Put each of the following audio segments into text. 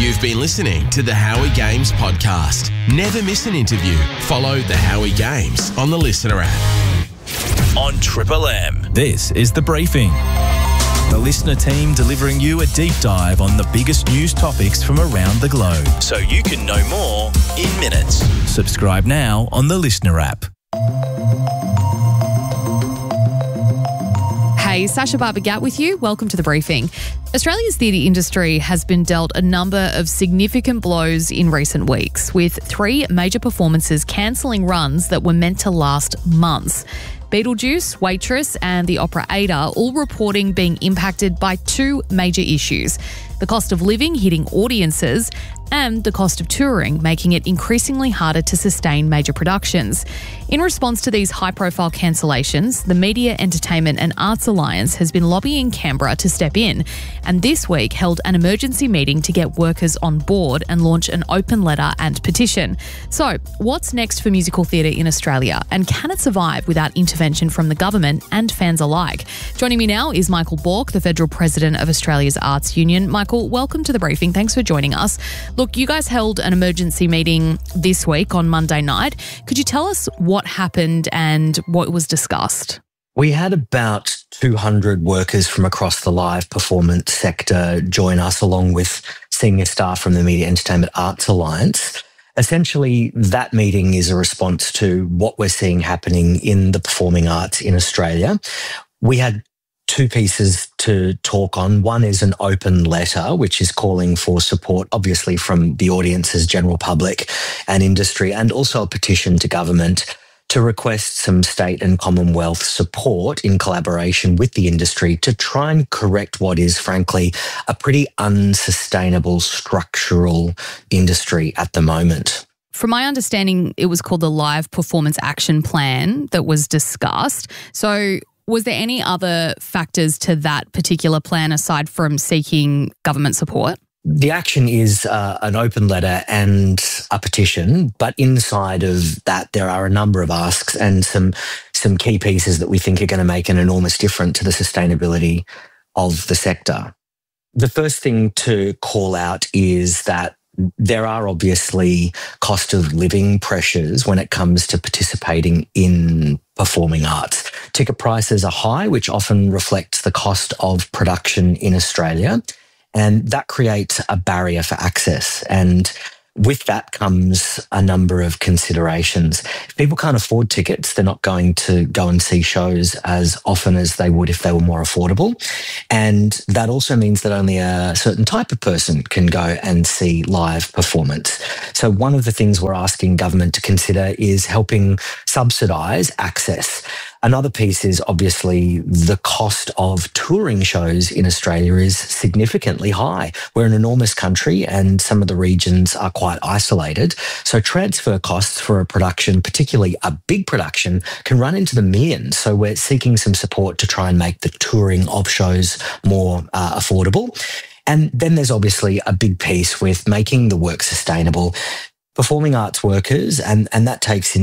You've been listening to the Howie Games podcast. Never miss an interview. Follow the Howie Games on the Listener app. On Triple M. This is The Briefing. The Listener team delivering you a deep dive on the biggest news topics from around the globe. So you can know more in minutes. Subscribe now on the Listener app. Hey, Sasha Barbagat with you. Welcome to The Briefing. Australia's theatre industry has been dealt a number of significant blows in recent weeks, with 3 major performances cancelling runs that were meant to last months. Beetlejuice, Waitress and the opera Ada all reporting being impacted by 2 major issues: the cost of living hitting audiences and the cost of touring, making it increasingly harder to sustain major productions. In response to these high-profile cancellations, the Media, Entertainment and Arts Alliance has been lobbying Canberra to step in, and this week held an emergency meeting to get workers on board and launch an open letter and petition. So, what's next for musical theatre in Australia, and can it survive without intervention from the government and fans alike? Joining me now is Michael Bork, the Federal President of Australia's Arts Union. Michael, welcome to The Briefing. Thanks for joining us. Look, you guys held an emergency meeting this week on Monday night. Could you tell us what happened and what was discussed? We had about 200 workers from across the live performance sector join us, along with senior staff from the Media, Entertainment Arts Alliance. Essentially, that meeting is a response to what we're seeing happening in the performing arts in Australia. We had 2 pieces to talk on. One is an open letter, which is calling for support, obviously, from the audience's general public and industry, and also a petition to government to request some state and Commonwealth support in collaboration with the industry to try and correct what is, frankly, a pretty unsustainable structural industry at the moment. From my understanding, it was called the Live Performance Action Plan that was discussed. So was there any other factors to that particular plan aside from seeking government support? The action is an open letter and a petition, but inside of that there are a number of asks and some key pieces that we think are going to make an enormous difference to the sustainability of the sector. The first thing to call out is that there are obviously cost of living pressures when it comes to participating in performing arts. Ticket prices are high, which often reflects the cost of production in Australia, and that creates a barrier for access. And with that comes a number of considerations. If people can't afford tickets, they're not going to go and see shows as often as they would if they were more affordable. And that also means that only a certain type of person can go and see live performance. So one of the things we're asking government to consider is helping subsidise access. Another piece is obviously the cost of touring shows in Australia is significantly high. We're an enormous country and some of the regions are quite isolated. So transfer costs for a production, particularly a big production, can run into the millions. So we're seeking some support to try and make the touring of shows more affordable. And then there's obviously a big piece with making the work sustainable. Performing arts workers, and that takes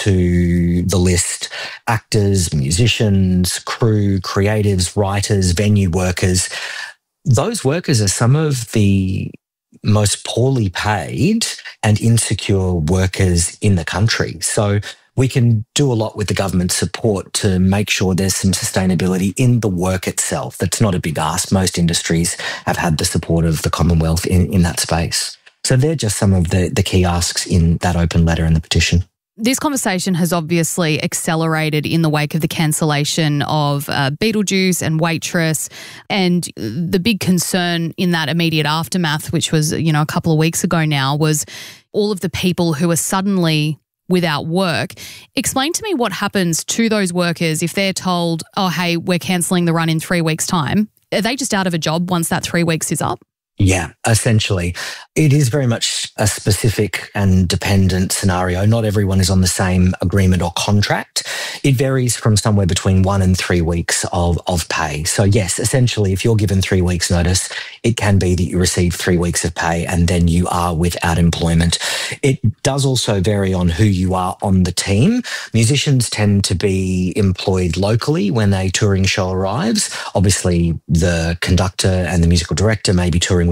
into the list actors, musicians, crew, creatives, writers, venue workers. Those workers are some of the most poorly paid and insecure workers in the country. So we can do a lot with the government support to make sure there's some sustainability in the work itself. That's not a big ask. Most industries have had the support of the Commonwealth in that space. So they're just some of the key asks in that open letter and the petition. This conversation has obviously accelerated in the wake of the cancellation of Beetlejuice and Waitress, and the big concern in that immediate aftermath, which was, a couple of weeks ago now, was all of the people who are suddenly without work. Explain to me what happens to those workers if they're told, oh, hey, we're cancelling the run in 3 weeks' time. Are they just out of a job once that 3 weeks is up? Yeah, essentially. It is very much a specific and dependent scenario. Not everyone is on the same agreement or contract. It varies from somewhere between 1 and 3 weeks of pay. So yes, essentially, if you're given 3 weeks notice, it can be that you receive 3 weeks of pay and then you are without employment. It does also vary on who you are on the team. Musicians tend to be employed locally when a touring show arrives. Obviously, the conductor and the musical director may be touring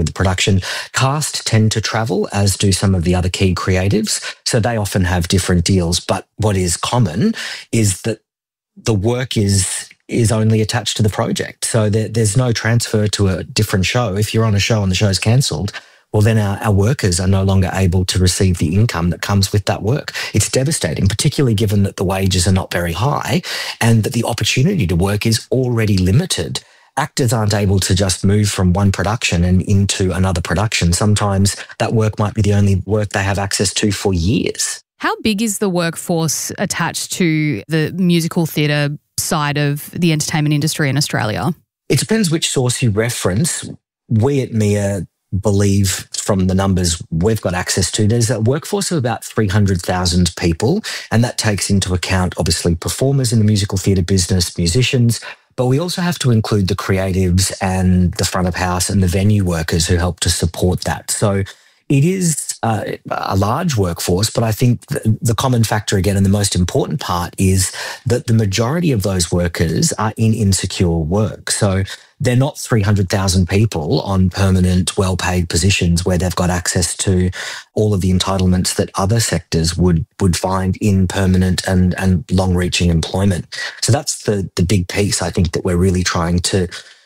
with the production. Cast tend to travel, as do some of the other key creatives. So they often have different deals. But what is common is that the work is only attached to the project. So there's no transfer to a different show. If you're on a show and the show's cancelled, well, then our workers are no longer able to receive the income that comes with that work. It's devastating, particularly given that the wages are not very high and that the opportunity to work is already limited. Actors aren't able to just move from one production and into another production. Sometimes that work might be the only work they have access to for years. How big is the workforce attached to the musical theatre side of the entertainment industry in Australia? It depends which source you reference. We at MIA believe from the numbers we've got access to, there's a workforce of about 300,000 people, and that takes into account, obviously, performers in the musical theatre business, musicians, but we also have to include the creatives and the front of house and the venue workers who help to support that. So it is a large workforce, but I think the common factor again, and the most important part, is that the majority of those workers are in insecure work. So they're not 300,000 people on permanent, well-paid positions where they've got access to all of the entitlements that other sectors would find in permanent and long-reaching employment. So that's the big piece I think that we're really trying to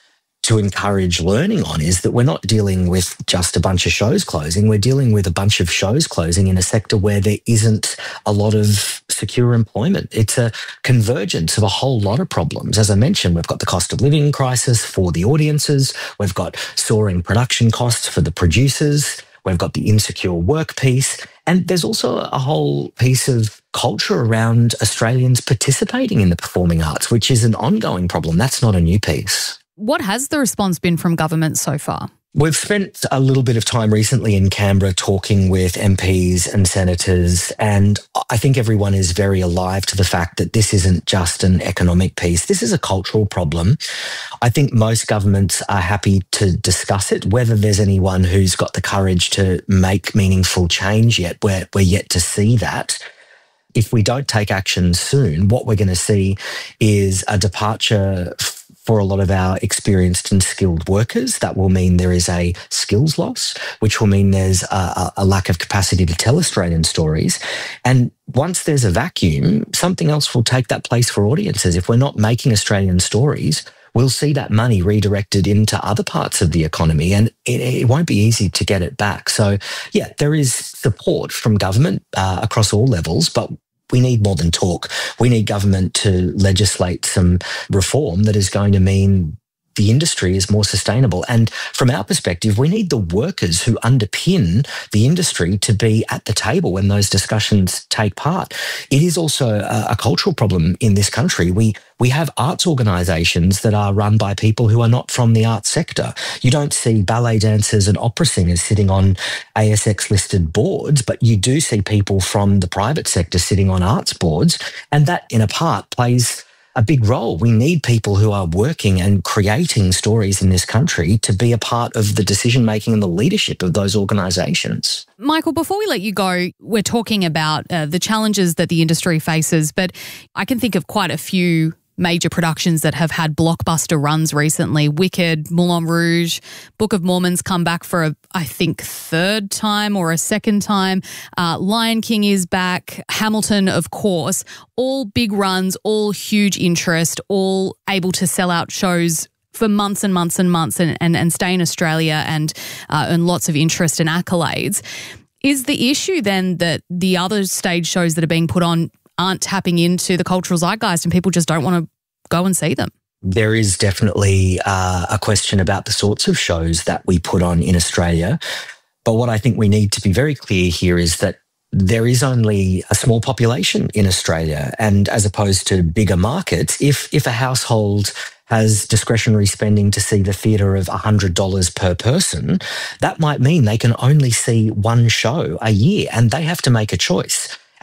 encourage learning on, is that we're not dealing with just a bunch of shows closing. We're dealing with a bunch of shows closing in a sector where there isn't a lot of secure employment. It's a convergence of a whole lot of problems. As I mentioned, we've got the cost of living crisis for the audiences. We've got soaring production costs for the producers. We've got the insecure work piece. And there's also a whole piece of culture around Australians participating in the performing arts, which is an ongoing problem. That's not a new piece. What has the response been from government so far? We've spent a little bit of time recently in Canberra talking with MPs and senators, and I think everyone is very alive to the fact that this isn't just an economic piece. This is a cultural problem. I think most governments are happy to discuss it. Whether there's anyone who's got the courage to make meaningful change yet, we're yet to see that. If we don't take action soon, what we're going to see is a departure for a lot of our experienced and skilled workers. That will mean there is a skills loss, which will mean there's a lack of capacity to tell Australian stories. And once there's a vacuum, something else will take that place for audiences. If we're not making Australian stories, we'll see that money redirected into other parts of the economy, and it won't be easy to get it back. So, yeah, there is support from government across all levels, but we need more than talk. We need government to legislate some reform that is going to mean the industry is more sustainable. And from our perspective, we need the workers who underpin the industry to be at the table when those discussions take part. It is also a cultural problem in this country. We have arts organisations that are run by people who are not from the arts sector. You don't see ballet dancers and opera singers sitting on ASX-listed boards, but you do see people from the private sector sitting on arts boards, and that, in a part, plays a big role. We need people who are working and creating stories in this country to be a part of the decision-making and the leadership of those organisations. Michael, before we let you go, we're talking about the challenges that the industry faces, but I can think of quite a few major productions that have had blockbuster runs recently. Wicked, Moulin Rouge, Book of Mormon's come back for I think third time or a second time. Lion King is back. Hamilton, of course. All big runs, all huge interest, all able to sell out shows for months and months and months and stay in Australia and earn lots of interest and accolades. Is the issue then that the other stage shows that are being put on aren't tapping into the cultural zeitgeist and people just don't want to go and see them? There is definitely a question about the sorts of shows that we put on in Australia. But what I think we need to be very clear here is that there is only a small population in Australia. And as opposed to bigger markets, if a household has discretionary spending to see the theatre of $100 per person, that might mean they can only see one show a year and they have to make a choice.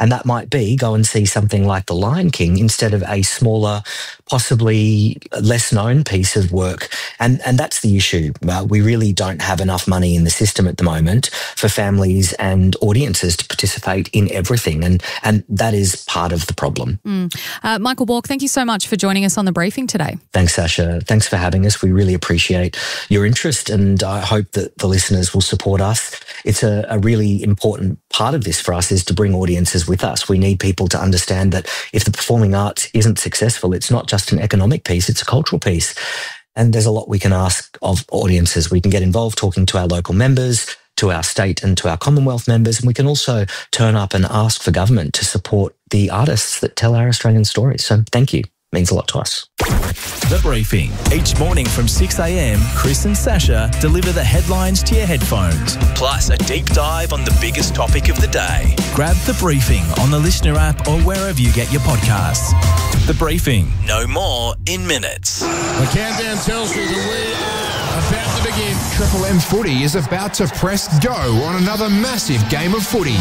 And that might be go and see something like The Lion King instead of a smaller, possibly less known piece of work. And that's the issue. We really don't have enough money in the system at the moment for families and audiences to participate in everything. And that is part of the problem. Michael Bork, thank you so much for joining us on The Briefing today. Thanks, Sasha. Thanks for having us. We really appreciate your interest, and I hope that the listeners will support us. It's a really important part of this for us, is to bring audiences with us. We need people to understand that if the performing arts isn't successful, it's not just an economic piece, it's a cultural piece. And there's a lot we can ask of audiences. We can get involved talking to our local members, to our state and to our Commonwealth members, and we can also turn up and ask for government to support the artists that tell our Australian stories. So thank you. It means a lot to us. The Briefing. Each morning from 6 a.m, Chris and Sasha deliver the headlines to your headphones. Plus a deep dive on the biggest topic of the day. Grab The Briefing on the Listener app or wherever you get your podcasts. The Briefing. No more in minutes. The countdown tells you that we are about to begin. Triple M Footy is about to press go on another massive game of footy.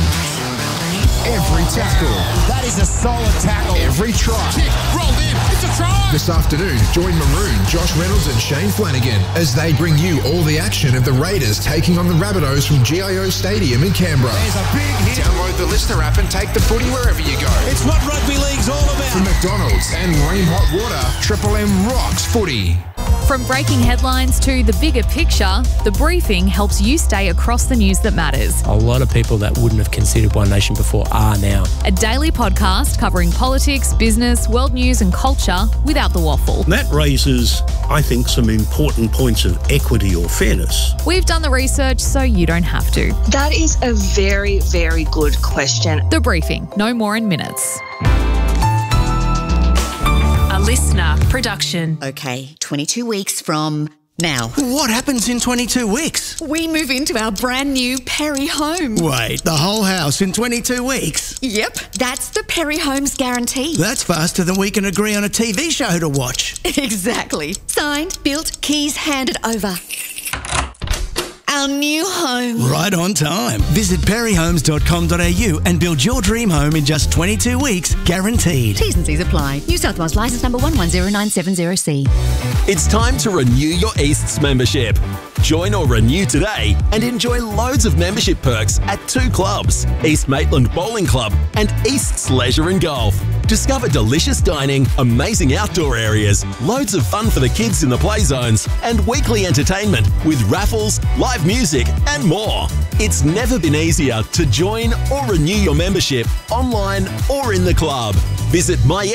Every tackle. That is a solid tackle. Every try. Kick, rolled in. It's a try. This afternoon, join Maroon, Josh Reynolds and Shane Flanagan as they bring you all the action of the Raiders taking on the Rabbitohs from GIO Stadium in Canberra. There's a big hit. Download the Listener app and take the footy wherever you go. It's what rugby league's all about. From McDonald's and Ream Hot Water, Triple M rocks footy. From breaking headlines to the bigger picture, The Briefing helps you stay across the news that matters. A lot of people that wouldn't have considered One Nation before are now. A daily podcast covering politics, business, world news and culture without the waffle. That raises, I think, some important points of equity or fairness. We've done the research so you don't have to. That is a very, very good question. The Briefing, no more in minutes. Listener production. Okay, 22 weeks from now. What happens in 22 weeks? We move into our brand new Perry home. Wait, the whole house in 22 weeks? Yep, that's the Perry Homes guarantee. That's faster than we can agree on a TV show to watch. Exactly. Signed, built, keys handed over. Our new home. Right on time. Visit perryhomes.com.au and build your dream home in just 22 weeks, guaranteed. T's and C's apply. New South Wales licence number 110970C. It's time to renew your Easts membership. Join or renew today and enjoy loads of membership perks at 2 clubs, East Maitland Bowling Club and Easts Leisure and Golf. Discover delicious dining, amazing outdoor areas, loads of fun for the kids in the play zones, and weekly entertainment with raffles, live music, and more. It's never been easier to join or renew your membership online or in the club. Visit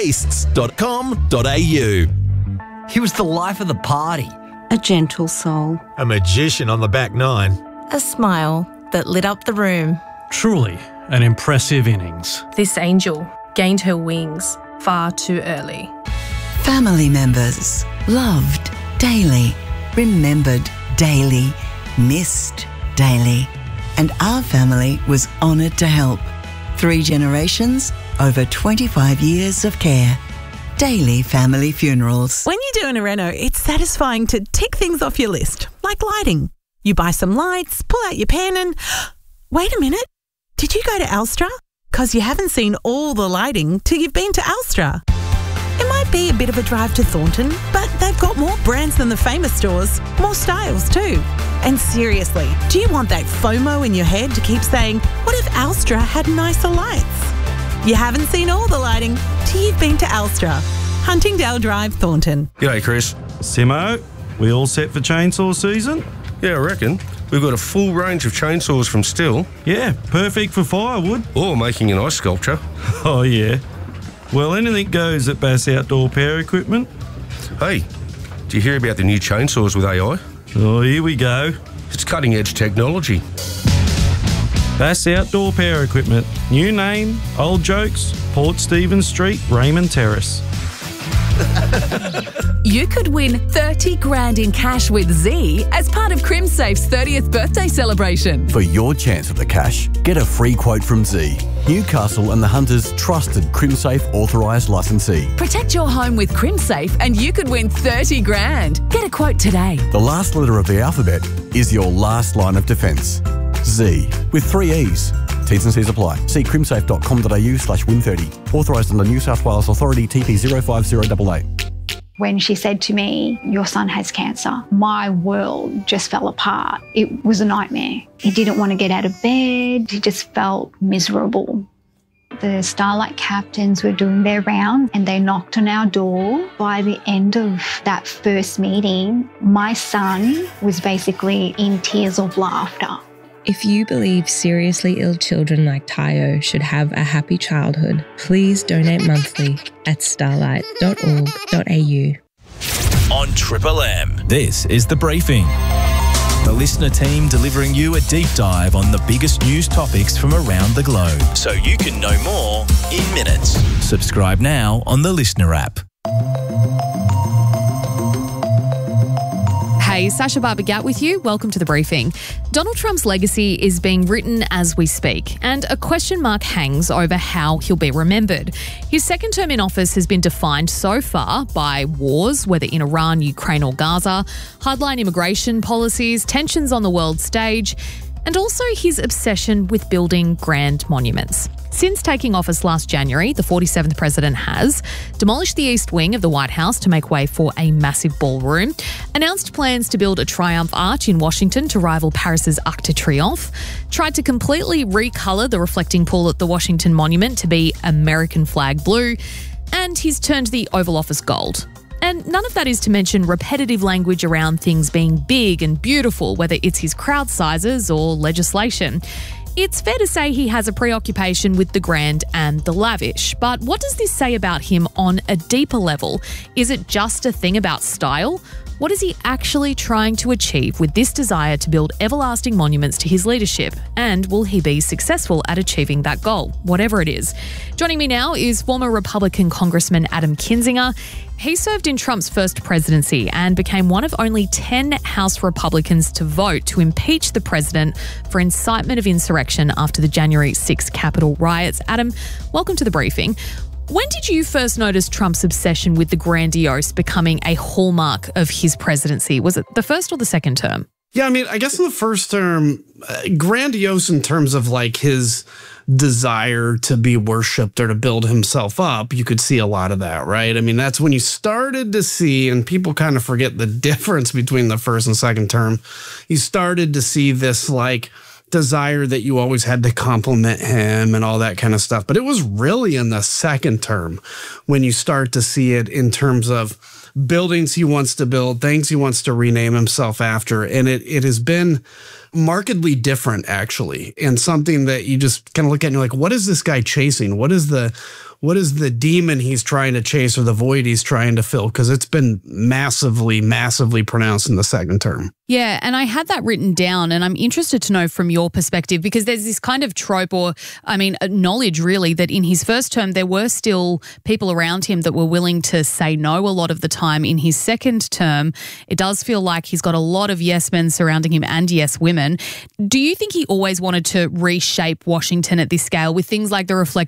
myeasts.com.au. He was the life of the party. A gentle soul. A magician on the back nine. A smile that lit up the room. Truly an impressive innings. This angel gained her wings far too early. Family members, loved daily, remembered daily, missed daily. And our family was honoured to help. 3 generations, over 25 years of care. Daily Family Funerals. When you're doing a reno, it's satisfying to tick things off your list, like lighting. You buy some lights, pull out your pen and... Wait a minute, did you go to Alstra? Because you haven't seen all the lighting till you've been to Alstra. It might be a bit of a drive to Thornton, but they've got more brands than the famous stores, more styles too. And seriously, do you want that FOMO in your head to keep saying, what if Alstra had nicer lights? You haven't seen all the lighting till you've been to Alstra. Huntingdale Drive, Thornton. G'day, Chris. Simo, we all set for chainsaw season? Yeah, I reckon. We've got a full range of chainsaws from Stihl. Yeah, perfect for firewood. Or making an ice sculpture. Oh, yeah. Well, anything goes at Bass Outdoor Power Equipment. Hey, did you hear about the new chainsaws with AI? Oh, here we go. It's cutting-edge technology. Bass Outdoor Power Equipment. New name, old jokes, Port Stephens Street, Raymond Terrace. You could win 30 grand in cash with Z as part of CrimSafe's 30th birthday celebration. For your chance at the cash, get a free quote from Z, Newcastle and the Hunters' trusted CrimSafe authorised licensee. Protect your home with CrimSafe and you could win 30 grand. Get a quote today. The last letter of the alphabet is your last line of defence. Z, with 3 E's. T's and C's apply. See crimsafe.com.au/win30. Authorised under New South Wales Authority TP 05088. When she said to me, "Your son has cancer," my world just fell apart. It was a nightmare. He didn't want to get out of bed. He just felt miserable. The Starlight captains were doing their round and they knocked on our door. By the end of that first meeting, my son was basically in tears of laughter. If you believe seriously ill children like Tayo should have a happy childhood, please donate monthly at starlight.org.au. On Triple M, this is The Briefing. The listener team delivering you a deep dive on the biggest news topics from around the globe, so you can know more in minutes. Subscribe now on the Listener app. Hey, Sasha Barbagat with you. Welcome to The Briefing. Donald Trump's legacy is being written as we speak, and a question mark hangs over how he'll be remembered. His second term in office has been defined so far by wars, whether in Iran, Ukraine or Gaza, hardline immigration policies, tensions on the world stage, and also his obsession with building grand monuments. Since taking office last January, the 47th president has demolished the East Wing of the White House to make way for a massive ballroom, announced plans to build a Triumph Arch in Washington to rival Paris's Arc de Triomphe, tried to completely recolour the reflecting pool at the Washington Monument to be American flag blue, and he's turned the Oval Office gold. And none of that is to mention repetitive language around things being big and beautiful, whether it's his crowd sizes or legislation. It's fair to say he has a preoccupation with the grand and the lavish. But what does this say about him on a deeper level? Is it just a thing about style? What is he actually trying to achieve with this desire to build everlasting monuments to his leadership? And will he be successful at achieving that goal, whatever it is? Joining me now is former Republican Congressman Adam Kinzinger. He served in Trump's first presidency and became one of only 10 House Republicans to vote to impeach the president for incitement of insurrection after the January 6th Capitol riots. Adam, welcome to The Briefing. When did you first notice Trump's obsession with the grandiose becoming a hallmark of his presidency? Was it the first or the second term? Yeah, I mean, I guess in the first term, grandiose in terms of like his desire to be worshipped or to build himself up, you could see a lot of that, right? I mean, that's when you started to see, and people kind of forget the difference between the first and second term, you started to see this like desire that you always had to compliment him and all that kind of stuff. But it was really in the second term when you start to see it in terms of buildings he wants to build, things he wants to rename himself after. And it has been markedly different, actually, and something that you just kind of look at and you're like, what is this guy chasing? What is the demon he's trying to chase or the void he's trying to fill? Because it's been massively, massively pronounced in the second term. Yeah, and I had that written down, and I'm interested to know from your perspective, because there's this kind of trope or, knowledge really that in his first term there were still people around him that were willing to say no a lot of the time. In his second term, it does feel like he's got a lot of yes men surrounding him and yes women. Do you think he always wanted to reshape Washington at this scale with things like the